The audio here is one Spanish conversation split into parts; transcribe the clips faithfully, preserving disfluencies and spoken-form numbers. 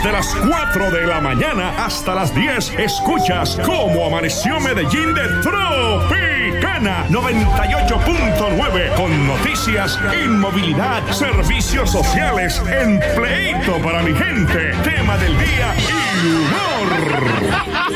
Desde las cuatro de la mañana hasta las diez, escuchas Cómo Amaneció Medellín de Tropicana noventa y ocho punto nueve, con noticias, inmovilidad, servicios sociales, empleito para mi gente, tema del día y humor.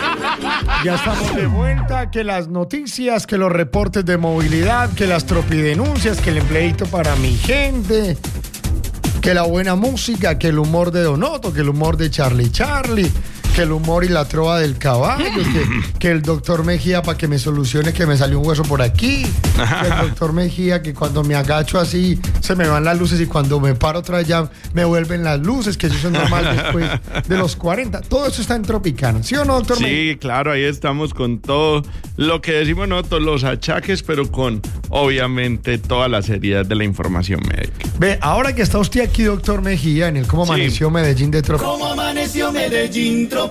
Ya estamos de vuelta, que las noticias, que los reportes de movilidad, que las tropidenuncias, que el empleito para mi gente, que la buena música, que el humor de Donoto, que el humor de Charlie Charlie, que el humor y la trova del caballo, que, que el doctor Mejía para que me solucione que me salió un hueso por aquí, que el doctor Mejía que cuando me agacho así se me van las luces y cuando me paro otra vez ya me vuelven las luces, que eso es normal después de los cuarenta. Todo eso está en Tropicana, ¿sí o no, doctor Sí, Mejía? claro, ahí estamos con todo lo que decimos nosotros, los achaques, pero con obviamente toda la seriedad de la información médica. Ve, ahora que está usted aquí, doctor Mejía, en el Cómo Sí. Amaneció Medellín de Tropicana. ¿Cómo amaneció Medellín Tropicana?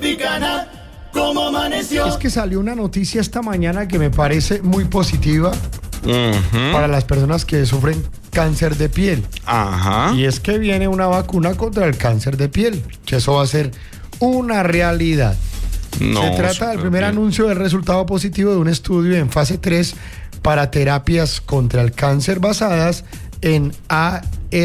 ¿Cómo amaneció? Es que salió una noticia esta mañana que me parece muy positiva Uh-huh. para las personas que sufren cáncer de piel. Ajá. Y es que viene una vacuna contra el cáncer de piel, que eso va a ser una realidad. No, Se trata del primer bien. anuncio del resultado positivo de un estudio en fase tres para terapias contra el cáncer basadas en A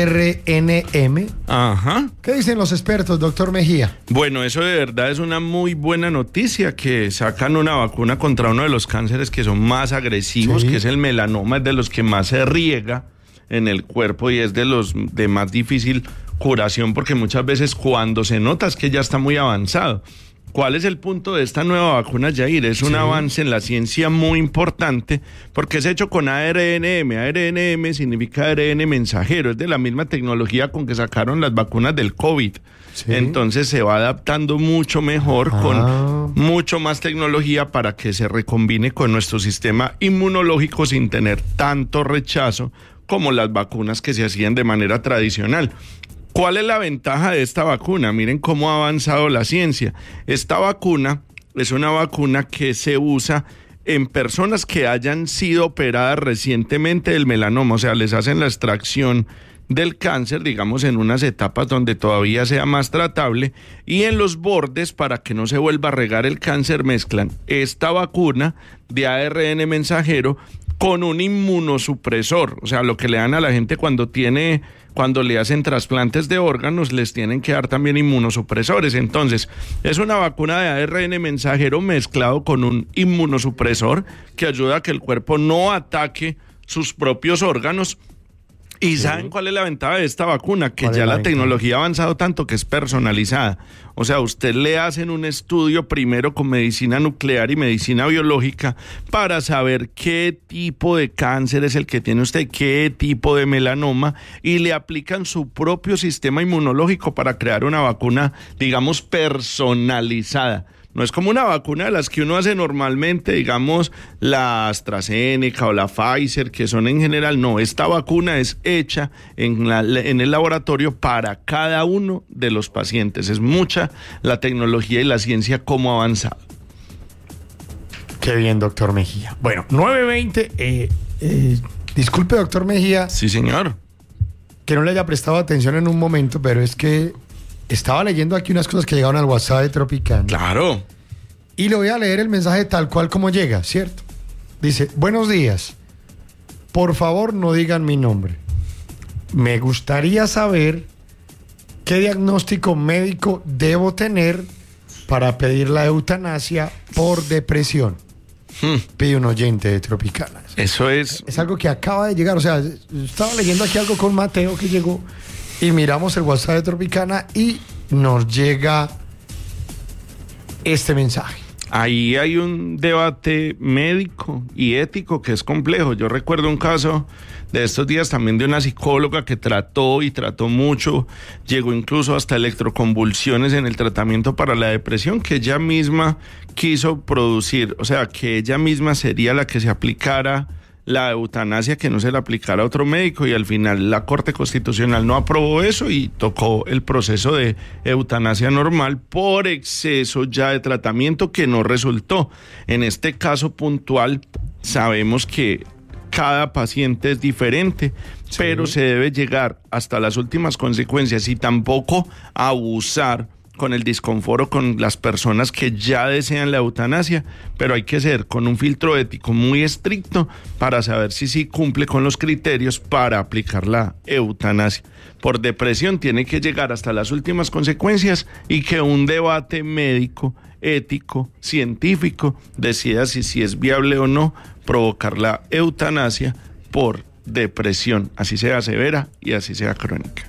R N M. Ajá. ¿Qué dicen los expertos, doctor Mejía? Bueno, eso de verdad es una muy buena noticia, que sacan una vacuna contra uno de los cánceres que son más agresivos, Sí. que es el melanoma, es de los que más se riega en el cuerpo y es de los de más difícil curación, porque muchas veces cuando se nota es que ya está muy avanzado. ¿Cuál es el punto de esta nueva vacuna, Jair? Es un Sí. avance en la ciencia muy importante porque es hecho con A R N M. A R N M significa A R N mensajero, es de la misma tecnología con que sacaron las vacunas del COVID. Sí. Entonces se va adaptando mucho mejor, Ah. con mucho más tecnología para que se recombine con nuestro sistema inmunológico sin tener tanto rechazo como las vacunas que se hacían de manera tradicional. ¿Cuál es la ventaja de esta vacuna? Miren cómo ha avanzado la ciencia. Esta vacuna es una vacuna que se usa en personas que hayan sido operadas recientemente del melanoma, o sea, les hacen la extracción del cáncer, digamos, en unas etapas donde todavía sea más tratable, y en los bordes, para que no se vuelva a regar el cáncer, mezclan esta vacuna de A R N mensajero con un inmunosupresor, o sea, lo que le dan a la gente cuando tiene, cuando le hacen trasplantes de órganos, les tienen que dar también inmunosupresores. Entonces, es una vacuna de A R N mensajero mezclado con un inmunosupresor que ayuda a que el cuerpo no ataque sus propios órganos. ¿Y saben cuál es la ventaja de esta vacuna? Que ¿Cuál ya es la la ventaja? tecnología ha avanzado tanto que es personalizada. O sea, usted le hacen un estudio primero con medicina nuclear y medicina biológica para saber qué tipo de cáncer es el que tiene usted, qué tipo de melanoma, y le aplican su propio sistema inmunológico para crear una vacuna, digamos, personalizada. No es como una vacuna de las que uno hace normalmente, digamos, la AstraZeneca o la Pfizer, que son en general. No, esta vacuna es hecha en, la, en el laboratorio para cada uno de los pacientes. Es mucha la tecnología y la ciencia cómo ha avanzado. Qué bien, doctor Mejía. Bueno, nueve veinte. Eh, eh, disculpe, doctor Mejía, Sí, señor. que no le haya prestado atención en un momento, pero es que estaba leyendo aquí unas cosas que llegaron al WhatsApp de Tropicana. Claro. Y le voy a leer el mensaje tal cual como llega, ¿cierto? Dice, buenos días. Por favor, no digan mi nombre. Me gustaría saber qué diagnóstico médico debo tener para pedir la eutanasia por depresión. Hmm. Pide un oyente de Tropicana. Eso es... Es algo que acaba de llegar. O sea, estaba leyendo aquí algo con Mateo que llegó y miramos el WhatsApp de Tropicana y nos llega este mensaje. Ahí hay un debate médico y ético que es complejo. Yo recuerdo un caso de estos días también de una psicóloga que trató y trató mucho, llegó incluso hasta electroconvulsiones en el tratamiento para la depresión, que ella misma quiso producir, o sea, que ella misma sería la que se aplicara la eutanasia, que no se la aplicara a otro médico, y al final la Corte Constitucional no aprobó eso y tocó el proceso de eutanasia normal por exceso ya de tratamiento que no resultó. En este caso puntual sabemos que cada paciente es diferente, sí, pero se debe llegar hasta las últimas consecuencias y tampoco abusar con el disconfort, con las personas que ya desean la eutanasia, pero hay que ser con un filtro ético muy estricto para saber si sí cumple con los criterios para aplicar la eutanasia. Por depresión tiene que llegar hasta las últimas consecuencias y que un debate médico, ético, científico decida si, si es viable o no provocar la eutanasia por depresión, así sea severa y así sea crónica.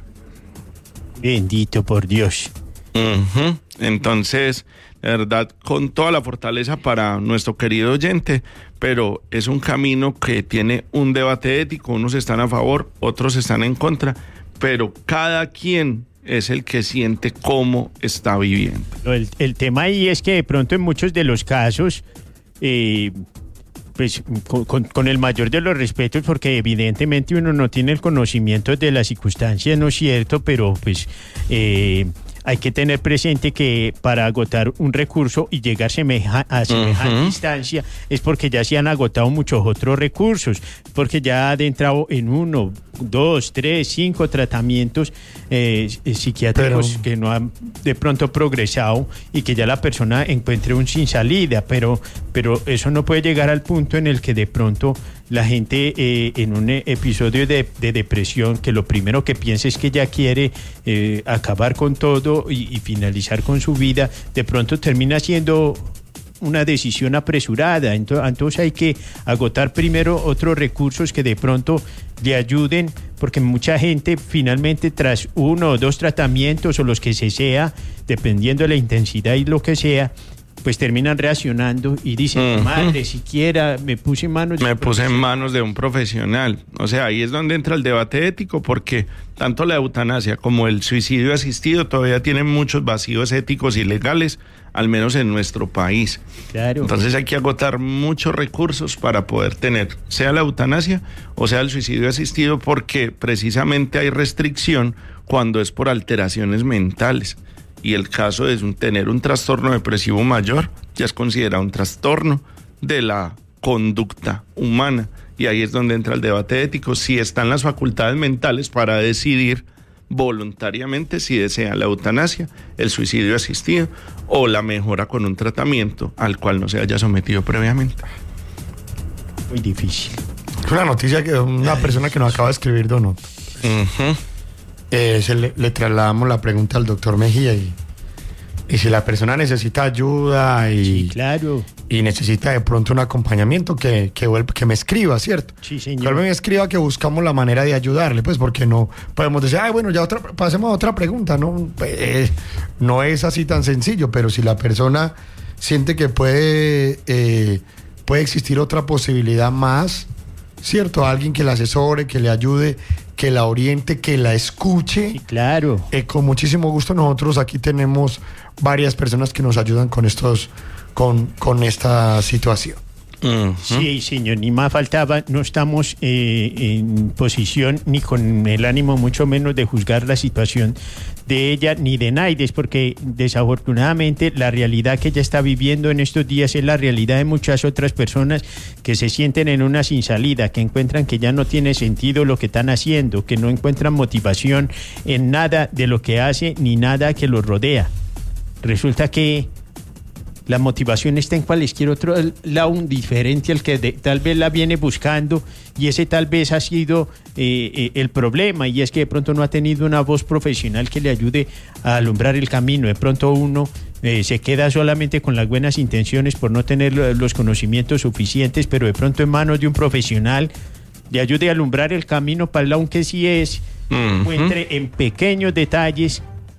Bendito por Dios. Uh-huh. Entonces, de verdad, con toda la fortaleza para nuestro querido oyente, pero es un camino que tiene un debate ético, unos están a favor, otros están en contra, pero cada quien es el que siente cómo está viviendo. El, el tema ahí es que de pronto en muchos de los casos, eh, pues con, con, con el mayor de los respetos, porque evidentemente uno no tiene el conocimiento de las circunstancias, ¿no es cierto? Pero pues eh, hay que tener presente que para agotar un recurso y llegar semeja, a semejante uh-huh. instancia es porque ya se han agotado muchos otros recursos, porque ya ha adentrado en uno, dos, tres, cinco tratamientos eh, psiquiátricos pero... que no han de pronto progresado y que ya la persona encuentre un sin salida, pero, pero eso no puede llegar al punto en el que de pronto la gente eh, en un episodio de, de depresión, que lo primero que piensa es que ya quiere eh, acabar con todo y, y finalizar con su vida, de pronto termina siendo una decisión apresurada. Entonces, entonces hay que agotar primero otros recursos que de pronto le ayuden, porque mucha gente finalmente tras uno o dos tratamientos o los que se sea, dependiendo de la intensidad y lo que sea, pues terminan reaccionando y dicen, uh-huh. madre, siquiera me puse en manos de me puse en manos de un profesional. O sea, ahí es donde entra el debate ético, porque tanto la eutanasia como el suicidio asistido todavía tienen muchos vacíos éticos y legales, al menos en nuestro país. Claro. Entonces hay que agotar muchos recursos para poder tener, sea la eutanasia o sea el suicidio asistido, porque precisamente hay restricción cuando es por alteraciones mentales. Y el caso de un, tener un trastorno depresivo mayor ya es considerado un trastorno de la conducta humana. Y ahí es donde entra el debate ético, si están las facultades mentales para decidir voluntariamente si desean la eutanasia, el suicidio asistido o la mejora con un tratamiento al cual no se haya sometido previamente. Muy difícil. Es una noticia que una persona que nos acaba de escribir, Dono. Uh-huh. Eh, se le, le trasladamos la pregunta al doctor Mejía y, y si la persona necesita ayuda y, sí, claro. y necesita de pronto un acompañamiento, que, que, vuelva, que me escriba, ¿cierto? Sí, señor. Que me escriba, que buscamos la manera de ayudarle, pues porque no podemos decir, ay, bueno, ya otra, pasemos a otra pregunta, ¿no? Eh, no es así tan sencillo, pero si la persona siente que puede, eh, puede existir otra posibilidad más, ¿cierto? Alguien que la asesore, que le ayude, que la oriente, que la escuche. Sí, claro. Eh, con muchísimo gusto nosotros aquí tenemos varias personas que nos ayudan con estos, con, con esta situación. Uh-huh. Sí, señor, ni más faltaba. No estamos eh, en posición ni con el ánimo mucho menos de juzgar la situación de ella ni de Naides, porque desafortunadamente la realidad que ella está viviendo en estos días es la realidad de muchas otras personas que se sienten en una sin salida, que encuentran que ya no tiene sentido lo que están haciendo, que no encuentran motivación en nada de lo que hace ni nada que los rodea. Resulta que la motivación está en cualquier otro lado diferente al que de, tal vez la viene buscando, y ese tal vez ha sido eh, eh, el problema, y es que de pronto no ha tenido una voz profesional que le ayude a alumbrar el camino. De pronto uno eh, se queda solamente con las buenas intenciones por no tener los conocimientos suficientes, pero de pronto en manos de un profesional le ayude a alumbrar el camino para el lado que sí es, uh-huh. encuentre en pequeños detalles,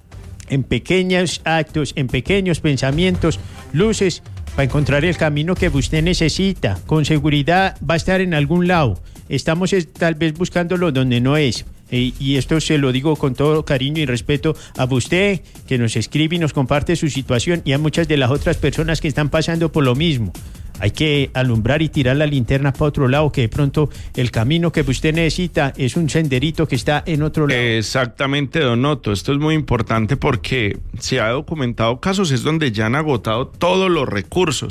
en pequeños actos, en pequeños pensamientos, luces, para encontrar el camino que usted necesita. Con seguridad va a estar en algún lado. Estamos es, tal vez buscándolo donde no es. Eh, y esto se lo digo con todo cariño y respeto a usted, que nos escribe y nos comparte su situación, y a muchas de las otras personas que están pasando por lo mismo. Hay que alumbrar y tirar la linterna para otro lado, que de pronto el camino que usted necesita es un senderito que está en otro lado. Exactamente, don Otto. Esto es muy importante porque se ha documentado casos es donde ya han agotado todos los recursos.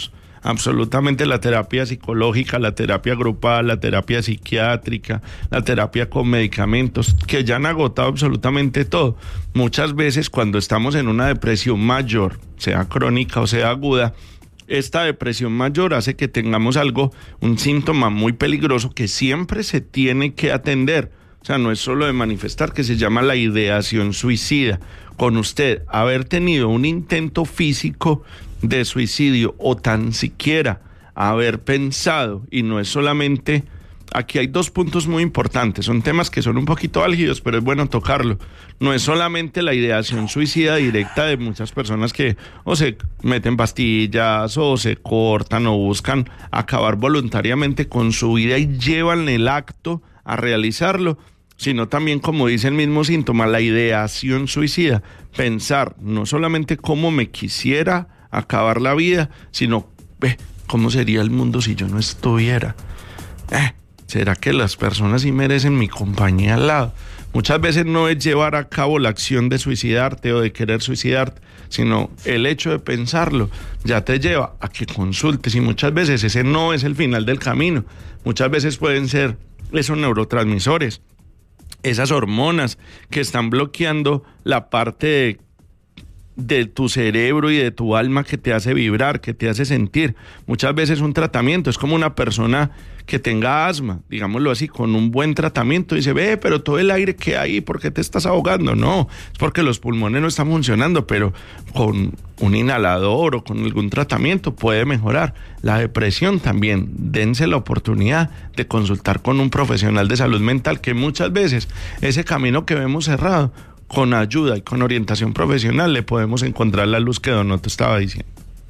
absolutamente la terapia psicológica, la terapia grupal, la terapia psiquiátrica, la terapia con medicamentos, que ya han agotado absolutamente todo. Muchas veces cuando estamos en una depresión mayor, sea crónica o sea aguda, esta depresión mayor hace que tengamos algo, un síntoma muy peligroso que siempre se tiene que atender. O sea, no es solo de manifestar, que se llama la ideación suicida. Con usted haber tenido un intento físico de suicidio o tan siquiera haber pensado, y no es solamente... Aquí hay dos puntos muy importantes, son temas que son un poquito álgidos, pero es bueno tocarlo. No es solamente la ideación suicida directa de muchas personas que o se meten pastillas o se cortan o buscan acabar voluntariamente con su vida y llevan el acto a realizarlo, sino también, como dice el mismo síntoma, la ideación suicida. Pensar no solamente cómo me quisiera acabar la vida, sino eh, cómo sería el mundo si yo no estuviera. Eh, ¿Será que las personas sí merecen mi compañía al lado? Muchas veces no es llevar a cabo la acción de suicidarte o de querer suicidarte, sino el hecho de pensarlo ya te lleva a que consultes, y muchas veces ese no es el final del camino. Muchas veces pueden ser esos neurotransmisores, esas hormonas que están bloqueando la parte de de tu cerebro y de tu alma que te hace vibrar, que te hace sentir. Muchas veces un tratamiento es como una persona que tenga asma, digámoslo así, con un buen tratamiento dice, ve, pero todo el aire que hay, ¿por qué te estás ahogando? No, es porque los pulmones no están funcionando, pero con un inhalador o con algún tratamiento puede mejorar. La depresión también, dense la oportunidad de consultar con un profesional de salud mental, que muchas veces ese camino que vemos cerrado, con ayuda y con orientación profesional le podemos encontrar la luz que Donoto estaba diciendo.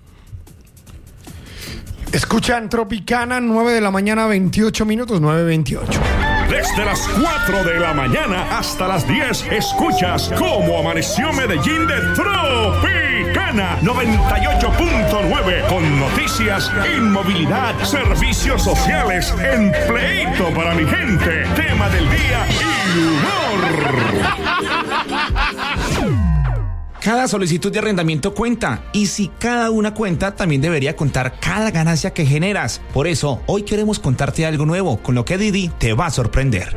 Escuchan Tropicana, nueve de la mañana, veintiocho minutos, nueve veintiocho. Desde las cuatro de la mañana hasta las diez, escuchas Cómo Amaneció Medellín de Tropicana noventa y ocho punto nueve, con noticias, inmovilidad, servicios sociales, empleito para mi gente, tema del día y humor. Cada solicitud de arrendamiento cuenta, y si cada una cuenta, también debería contar cada ganancia que generas. Por eso, hoy queremos contarte algo nuevo, con lo que Didi te va a sorprender.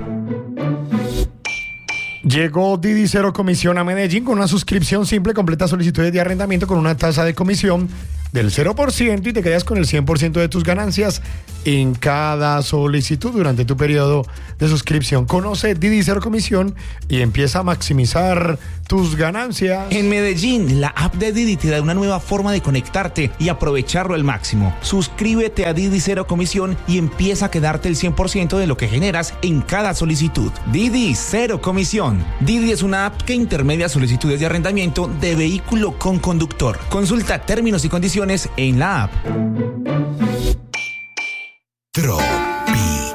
Llegó Didi Cero Comisión a Medellín con una suscripción simple, completa solicitudes de arrendamiento con una tasa de comisión del cero por ciento y te quedas con el cien por ciento de tus ganancias en cada solicitud durante tu periodo de suscripción. Conoce Didi Cero Comisión y empieza a maximizar tus ganancias. En Medellín, la app de Didi te da una nueva forma de conectarte y aprovecharlo al máximo. Suscríbete a Didi Cero Comisión y empieza a quedarte el cien por ciento de lo que generas en cada solicitud. Didi Cero Comisión. Didi es una app que intermedia solicitudes de arrendamiento de vehículo con conductor. Consulta términos y condiciones en la app.